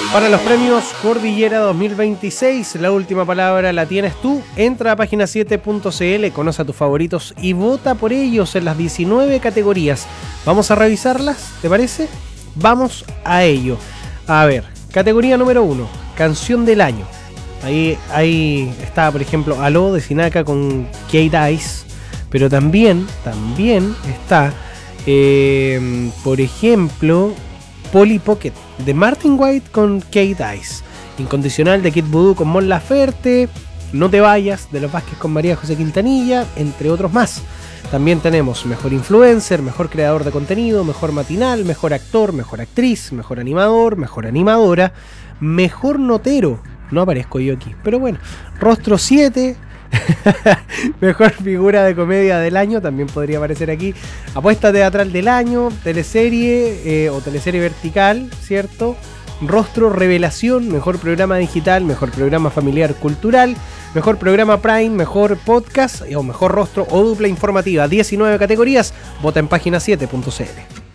Para los premios Cordillera 2026, la última palabra la tienes tú. Entra a página7.cl, conoce a tus favoritos y vota por ellos en las 19 categorías. Vamos a revisarlas, ¿te parece? Vamos a ello. A ver, categoría número 1, canción del año. Ahí está, por ejemplo, Aló de Sinaka con Kate Ice. Pero también está, por ejemplo, Polly Pocket de Martin White con Kate Ice. Incondicional de Kid Voodoo con Mon Laferte. No te vayas de Los Vázquez con María José Quintanilla, entre otros más. También tenemos mejor influencer, mejor creador de contenido, mejor matinal, mejor actor, mejor actriz, mejor animador, mejor animadora, mejor notero. No aparezco yo aquí, pero bueno. Rostro 7, mejor figura de comedia del año, también podría aparecer aquí. Apuesta teatral del año, teleserie o teleserie vertical, ¿cierto? Rostro revelación, mejor programa digital, mejor programa familiar cultural, mejor programa Prime, mejor podcast o mejor rostro o dupla informativa. 19 categorías, vota en página7.cl.